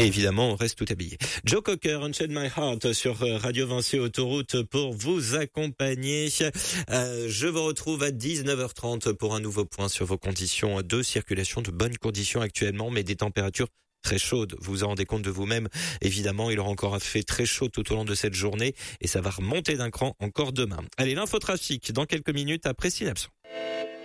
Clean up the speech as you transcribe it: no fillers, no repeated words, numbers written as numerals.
Et évidemment, on reste tout habillé. Joe Cocker, Unchain My Heart sur Radio Vinci Autoroute pour vous accompagner. Je vous retrouve à 19h30 pour un nouveau point sur vos conditions de circulation, de bonnes conditions actuellement, mais des températures très chaudes. Vous vous en rendez compte de vous-même. Évidemment, il aura encore fait très chaud tout au long de cette journée et ça va remonter d'un cran encore demain. Allez, l'infotrafic dans quelques minutes après Synapson.